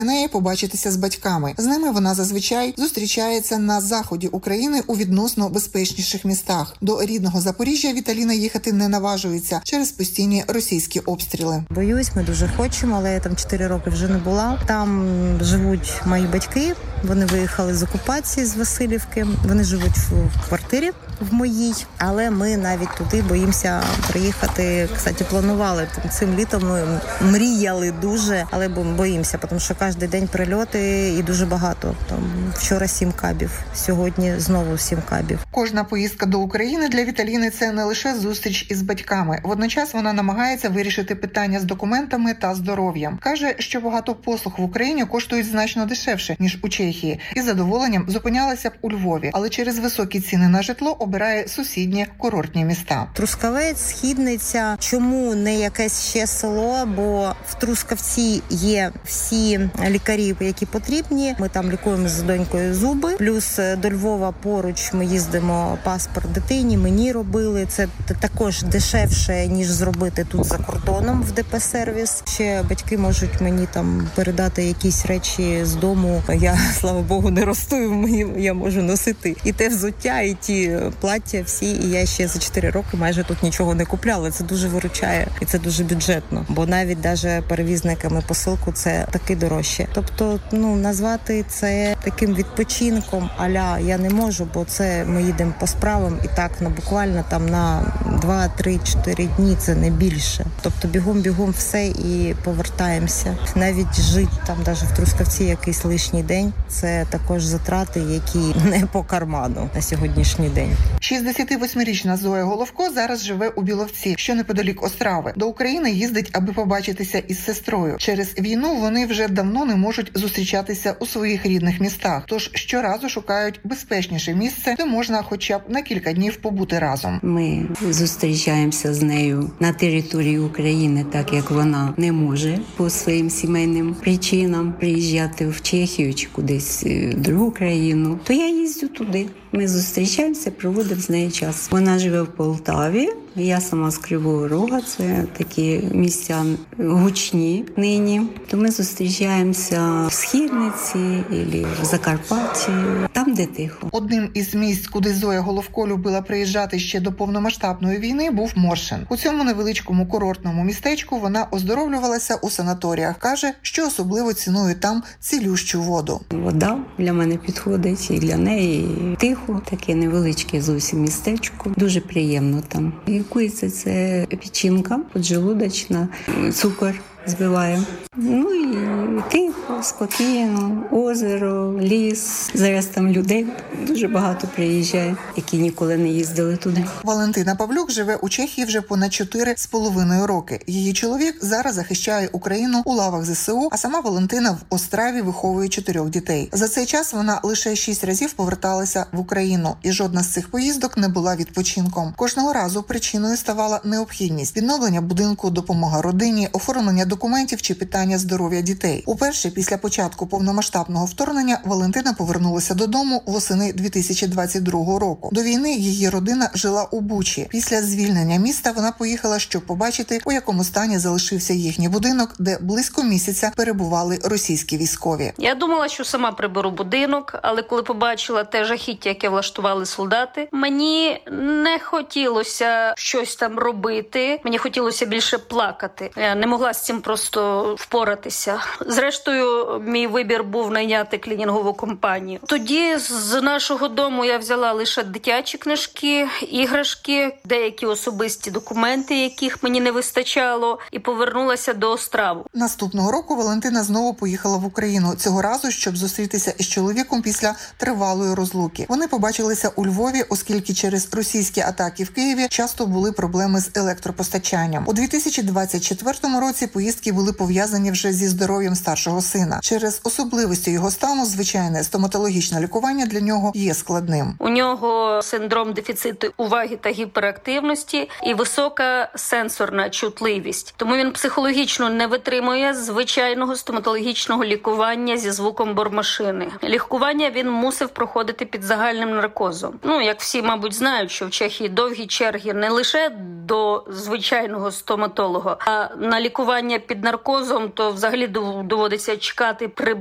неї побачитися з батьками. З ними вона зазвичай зустрічається на заході України у відносно безпечніших містах. До рідного Запоріжжя Віталіна їхати не наважується через постійні російські обстріли. Боюсь, ми дуже хочемо, але я там 4 роки вже не була. Там живуть мої батьки. Вони виїхали з окупації з Василівки. Вони живуть в квартирі в моїй, але ми навіть туди боїмося приїхати. Кстати, планували цим літом, ми мріяли дуже, але боїмося, тому що кожен день прильоти і дуже багато. Там вчора 7 кабів, сьогодні знову 7 кабів. Кожна поїздка до України для Віталіни – це не лише зустріч із батьками. Водночас вона намагається вирішити питання з документами та здоров'ям. Каже, що багато послуг в Україні коштують значно дешевше, ніж у Чехії. Із задоволенням зупинялася б у Львові, але через високі ціни на житло обирає сусідні курортні міста. Трускавець, Східниця. Чому не якесь ще село? Бо в Трускавці є всі лікарі, які потрібні. Ми там лікуємо з донькою зуби. Плюс до Львова поруч ми їздимо, паспорт дитині, мені робили. Це також дешевше, ніж зробити тут за кордоном в ДП-сервіс. Ще батьки можуть мені там передати якісь речі з дому. Я, слава Богу, не росту, я можу носити і те взуття, і ті плаття всі. І я ще за 4 роки майже тут нічого не купляла. Це дуже виручає і це дуже бюджетно. Бо навіть даже перевізниками посилку це таки дорожче. Тобто, назвати це таким відпочинком а-ля я не можу, бо це ми їдемо по справам і так буквально там на 2-3-4 дні, це не більше. Тобто бігом все і повертаємося. Навіть жити там, навіть в Трускавці якийсь лишній день, це також затрати, які не по карману на сьогоднішній день. 68-річна Зоя Головко зараз живе у Біловці, що неподалік Острави. До України їздить, аби побачитися із сестрою. Через війну вони вже давно не можуть зустрічатися у своїх рідних містах, тож щоразу шукають безпечніше місце, де можна хоча б на кілька днів побути разом. Ми зустрічаємося з нею на території України, так як вона не може по своїм сімейним причинам приїжджати в Чехію чи кудись в другу країну, то я їздю туди. Ми зустрічаємося, проводимо з нею час. Вона живе в Полтаві, я сама з Кривого Рога, це такі місця гучні нині. То ми зустрічаємося в Східниці або в Закарпатті, там, де тихо. Одним із місць, куди Зоя Головко любила приїжджати ще до повномасштабної війни, був Моршин. У цьому невеличкому курортному містечку вона оздоровлювалася у санаторіях. Каже, що особливо цінує там цілющу воду. Вода для мене підходить і для неї тихо, таке невеличке зовсім містечко. Дуже приємно там. Лікується це печінка поджелудочна, цукор збиває. І тихо, спокійно, озеро, ліс. Зараз там людей дуже багато приїжджає, які ніколи не їздили туди. Валентина Павлюк живе у Чехії вже понад 4,5 роки. Її чоловік зараз захищає Україну у лавах ЗСУ, а сама Валентина в Остраві виховує 4 дітей. За цей час вона лише 6 разів поверталася в Україну, і жодна з цих поїздок не була відпочинком. Кожного разу причиною ставала необхідність відновлення будинку, допомога родині, оформлення документів чи питання здоров'я дітей. Уперше після початку повномасштабного вторгнення Валентина повернулася додому восени 2022 року. До війни її родина жила у Бучі. Після звільнення міста вона поїхала, щоб побачити, у якому стані залишився їхній будинок, де близько місяця перебували російські військові. Я думала, що сама приберу будинок, але коли побачила те жахіття, яке влаштували солдати, мені не хотілося щось там робити. Мені хотілося більше плакати. Я не могла з цим просто впоратися. Зрештою, мій вибір був найняти клінінгову компанію. Тоді з нашого дому я взяла лише дитячі книжки, іграшки, деякі особисті документи, яких мені не вистачало, і повернулася до Остраву. Наступного року Валентина знову поїхала в Україну, цього разу, щоб зустрітися із чоловіком після тривалої розлуки. Вони побачилися у Львові, оскільки через російські атаки в Києві часто були проблеми з електропостачанням. У 2024 році поїздки були пов'язані вже зі здоров'ям старшого сина. Через особливості його стану звичайне стоматологічне лікування для нього є складним. У нього синдром дефіциту уваги та гіперактивності і висока сенсорна чутливість. Тому він психологічно не витримує звичайного стоматологічного лікування зі звуком бормашини. Лікування він мусив проходити під загальним наркозом. Як всі, мабуть, знають, що в Чехії довгі черги не лише до звичайного стоматолога, а на лікування під наркозом то взагалі доводиться чекати